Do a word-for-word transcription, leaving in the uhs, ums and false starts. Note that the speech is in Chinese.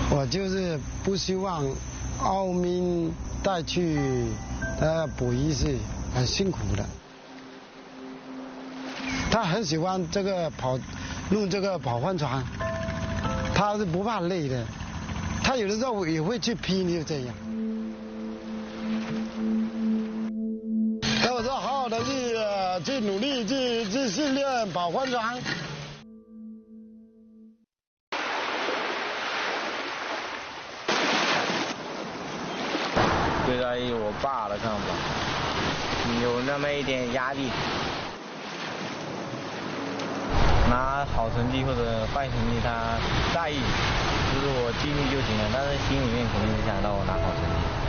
我就是不希望奥运带去呃补一是很辛苦的。他很喜欢这个跑，弄这个跑帆船，他是不怕累的。他有的时候也会去拼，就这样。那我说好好的去、呃、去努力去去训练跑帆船。 对他有我爸的看法，有那么一点压力。拿好成绩或者坏成绩他在意，就是我尽力就行了，但是心里面肯定是想让我拿好成绩。